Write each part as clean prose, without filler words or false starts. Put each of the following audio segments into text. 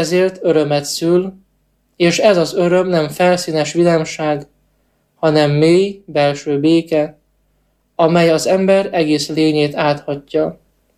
ezért örömet szül, és ez az öröm nem felszínes vidámság, hanem mély, belső béke, amely az ember egész lényét áthatja.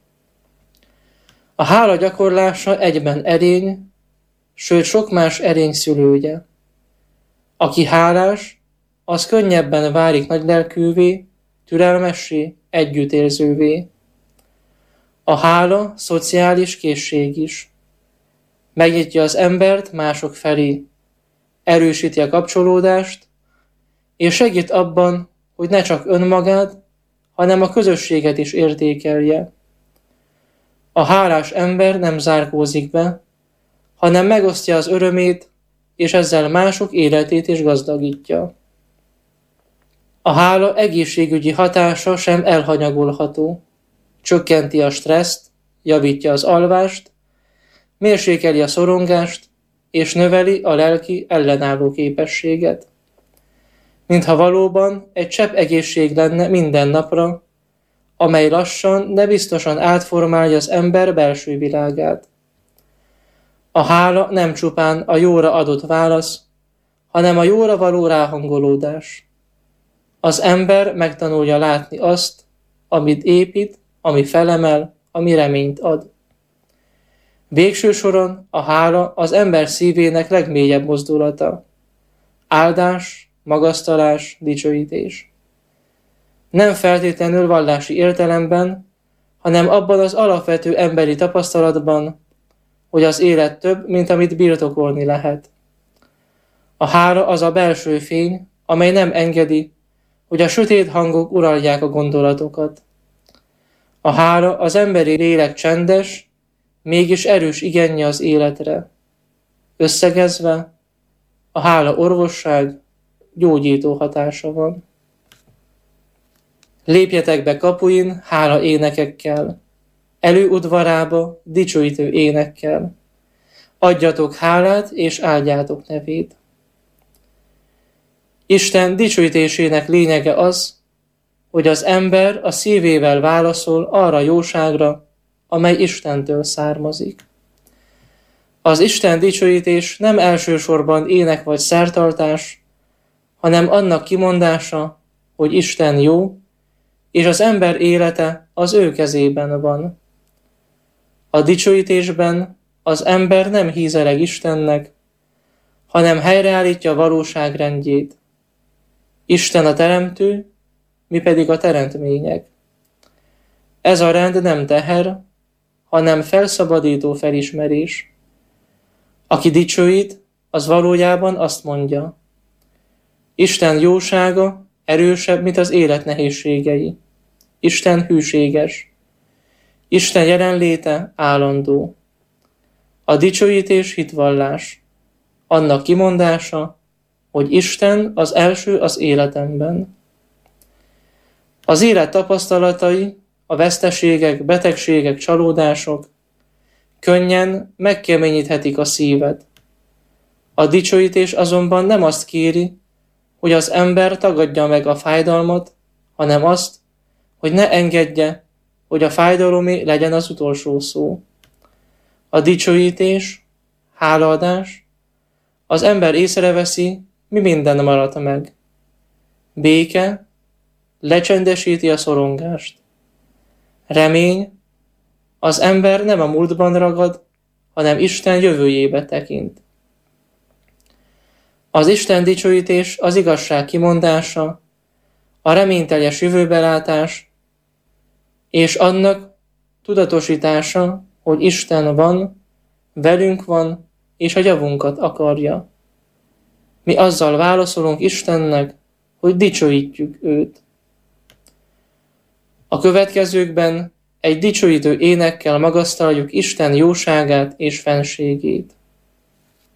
A hála gyakorlása egyben erény, sőt sok más erény szülője. Aki hálás, az könnyebben válik nagylelkűvé, türelmessé, együttérzővé. A hála szociális készség is. Megnyitja az embert mások felé, erősíti a kapcsolódást, és segít abban, hogy ne csak önmagát, hanem a közösséget is értékelje. A hálás ember nem zárkózik be, hanem megosztja az örömét, és ezzel mások életét is gazdagítja. A hála egészségügyi hatása sem elhanyagolható. Csökkenti a stresszt, javítja az alvást, mérsékeli a szorongást, és növeli a lelki ellenálló képességet. Mintha valóban egy csepp egészség lenne minden napra, amely lassan, de biztosan átformálja az ember belső világát. A hála nem csupán a jóra adott válasz, hanem a jóra való ráhangolódás. Az ember megtanulja látni azt, amit épít, ami felemel, ami reményt ad. Végső soron a hála az ember szívének legmélyebb mozdulata. Áldás, magasztalás, dicsőítés. Nem feltétlenül vallási értelemben, hanem abban az alapvető emberi tapasztalatban, hogy az élet több, mint amit birtokolni lehet. A hála az a belső fény, amely nem engedi, hogy a sötét hangok uralják a gondolatokat. A hála az emberi lélek csendes, mégis erős igennye az életre. Összegezve, a hála orvosság, gyógyító hatása van. Lépjetek be kapuin hála énekekkel, előudvarába dicsőítő énekkel. Adjatok hálát és áldjátok nevét. Isten dicsőítésének lényege az, hogy az ember a szívével válaszol arra jóságra, amely Istentől származik. Az Isten dicsőítés nem elsősorban ének vagy szertartás, hanem annak kimondása, hogy Isten jó, és az ember élete az ő kezében van. A dicsőítésben az ember nem hízeleg Istennek, hanem helyreállítja a valóság rendjét. Isten a teremtő, mi pedig a teremtmények. Ez a rend nem teher, hanem felszabadító felismerés. Aki dicsőít, az valójában azt mondja: Isten jósága erősebb, mint az élet nehézségei. Isten hűséges. Isten jelenléte állandó. A dicsőítés hitvallás. Annak kimondása, hogy Isten az első az életemben. Az élet tapasztalatai, a veszteségek, betegségek, csalódások könnyen megkeményíthetik a szívet. A dicsőítés azonban nem azt kéri, hogy az ember tagadja meg a fájdalmat, hanem azt, hogy ne engedje, hogy a fájdalomé legyen az utolsó szó. A dicsőítés, hálaadás, az ember észreveszi, mi minden maradt meg. Béke lecsendesíti a szorongást. Remény, az ember nem a múltban ragad, hanem Isten jövőjébe tekint. Az Isten dicsőítés az igazság kimondása, a reményteljes jövőbelátás, és annak tudatosítása, hogy Isten van, velünk van, és a javunkat akarja. Mi azzal válaszolunk Istennek, hogy dicsőítjük őt. A következőkben egy dicsőítő énekkel magasztaljuk Isten jóságát és fenségét.